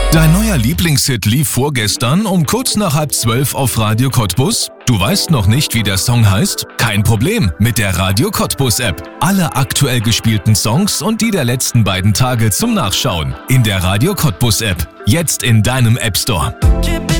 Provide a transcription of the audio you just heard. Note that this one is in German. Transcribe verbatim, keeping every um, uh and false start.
Dein neuer Lieblingshit lief vorgestern um kurz nach halb zwölf auf Radio Cottbus? Du weißt noch nicht, wie der Song heißt? Kein Problem, mit der Radio Cottbus App. Alle aktuell gespielten Songs und die der letzten beiden Tage zum Nachschauen. In der Radio Cottbus App. Jetzt in deinem App Store.